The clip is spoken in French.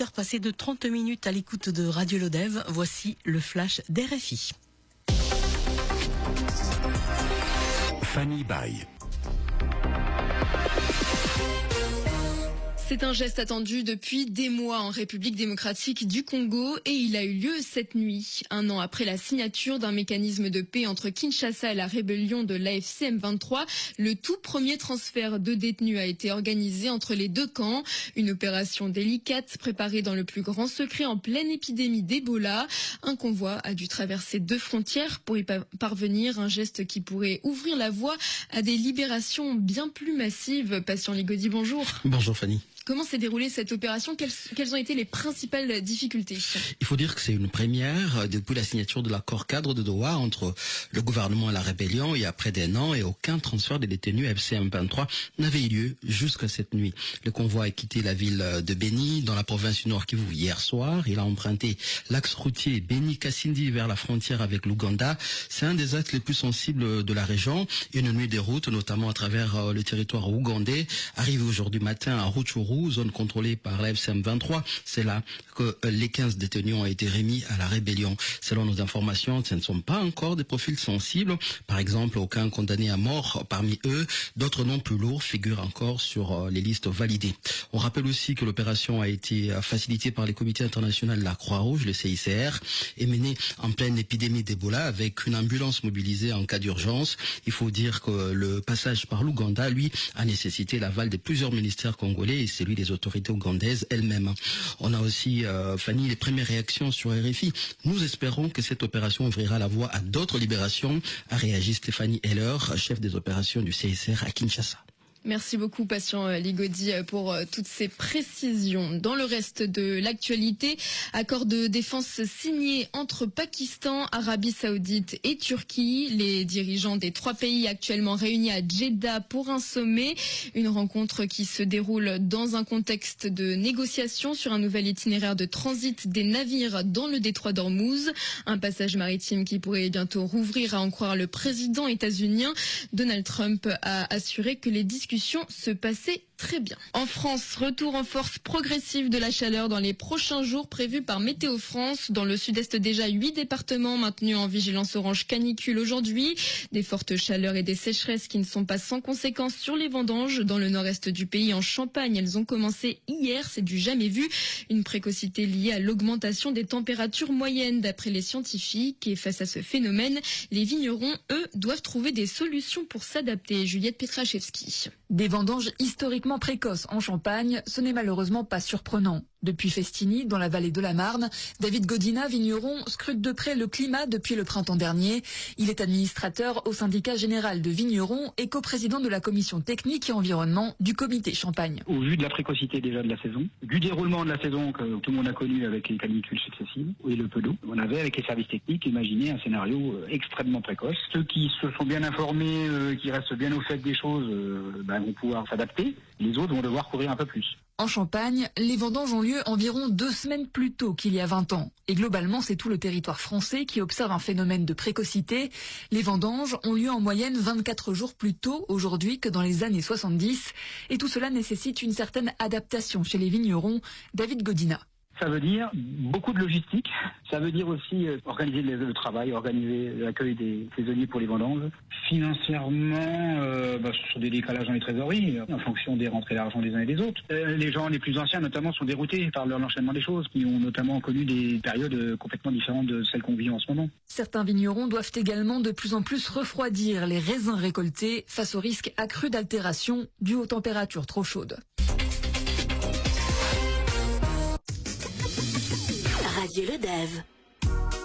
8h passées de 30 minutes à l'écoute de Radio Lodève. Voici le flash d'RFI. Fanny Baye. C'est un geste attendu depuis des mois en République démocratique du Congo et il a eu lieu cette nuit. Un an après la signature d'un mécanisme de paix entre Kinshasa et la rébellion de l'AFC M23, le tout premier transfert de détenus a été organisé entre les deux camps. Une opération délicate préparée dans le plus grand secret en pleine épidémie d'Ebola. Un convoi a dû traverser 2 frontières pour y parvenir, un geste qui pourrait ouvrir la voie à des libérations bien plus massives. Patient Ligodi, bonjour. Bonjour Fanny. Comment s'est déroulée cette opération ? Quelles ont été les principales difficultés ? Il faut dire que c'est une première depuis la signature de l'accord cadre de Doha entre le gouvernement et la rébellion il y a près d'un an et aucun transfert des détenus FCM23 n'avait eu lieu jusqu'à cette nuit. Le convoi a quitté la ville de Beni dans la province du Nord Kivu hier soir. Il a emprunté l'axe routier Beni-Kasindi vers la frontière avec l'Ouganda. C'est un des axes les plus sensibles de la région. Une nuit de route, notamment à travers le territoire ougandais, arrivé aujourd'hui matin à Rutshuru, zone contrôlée par la FCM23. C'est là que les 15 détenus ont été remis à la rébellion. Selon nos informations, ce ne sont pas encore des profils sensibles. Par exemple, aucun condamné à mort parmi eux. D'autres noms plus lourds figurent encore sur les listes validées. On rappelle aussi que l'opération a été facilitée par les comités internationaux de la Croix-Rouge, le CICR, et menée en pleine épidémie d'Ebola avec une ambulance mobilisée en cas d'urgence. Il faut dire que le passage par l'Ouganda, lui, a nécessité l'aval de plusieurs ministères congolais et celui des autorités ougandaises elles-mêmes. On a aussi, Fanny, les premières réactions sur RFI. Nous espérons que cette opération ouvrira la voie à d'autres libérations, a réagi Stéphanie Heller, chef des opérations du CICR à Kinshasa. Merci beaucoup, Patient Ligodi, pour toutes ces précisions. Dans le reste de l'actualité, accord de défense signé entre Pakistan, Arabie Saoudite et Turquie. Les dirigeants des 3 pays actuellement réunis à Jeddah pour un sommet. Une rencontre qui se déroule dans un contexte de négociation sur un nouvel itinéraire de transit des navires dans le détroit d'Ormuz. Un passage maritime qui pourrait bientôt rouvrir, à en croire le président états-unien. Donald Trump a assuré que les discussions se passaient très bien. En France, retour en force progressive de la chaleur dans les prochains jours prévus par Météo France. Dans le sud-est, déjà 8 départements maintenus en vigilance orange canicule aujourd'hui. Des fortes chaleurs et des sécheresses qui ne sont pas sans conséquences sur les vendanges. Dans le nord-est du pays, en Champagne, elles ont commencé hier. C'est du jamais vu. Une précocité liée à l'augmentation des températures moyennes d'après les scientifiques. Et face à ce phénomène, les vignerons, eux, doivent trouver des solutions pour s'adapter. Juliette Petraszewski. Des vendanges historiquement précoces en Champagne, ce n'est malheureusement pas surprenant. Depuis Festini, dans la vallée de la Marne, David Godina, vigneron, scrute de près le climat depuis le printemps dernier. Il est administrateur au syndicat général de vignerons et coprésident de la commission technique et environnement du comité Champagne. Au vu de la précocité déjà de la saison, du déroulement de la saison que tout le monde a connu avec les canicules successives et le peu d'eau, on avait avec les services techniques imaginé un scénario extrêmement précoce. Ceux qui se sont bien informés, qui restent bien au fait des choses, vont pouvoir s'adapter. Les autres vont devoir courir un peu plus. En Champagne, les vendanges ont lieu environ 2 semaines plus tôt qu'il y a 20 ans. Et globalement, c'est tout le territoire français qui observe un phénomène de précocité. Les vendanges ont lieu en moyenne 24 jours plus tôt aujourd'hui que dans les années 70. Et tout cela nécessite une certaine adaptation chez les vignerons. David Godina. Ça veut dire beaucoup de logistique. Ça veut dire aussi organiser le travail, organiser l'accueil des saisonniers pour les vendanges. Financièrement, sur des décalages dans les trésoreries, en fonction des rentrées d'argent des uns et des autres. Les gens les plus anciens, notamment, sont déroutés par l'enchaînement des choses, qui ont notamment connu des périodes complètement différentes de celles qu'on vit en ce moment. Certains vignerons doivent également de plus en plus refroidir les raisins récoltés face au risque accru d'altération dû aux températures trop chaudes. Radio Lodève.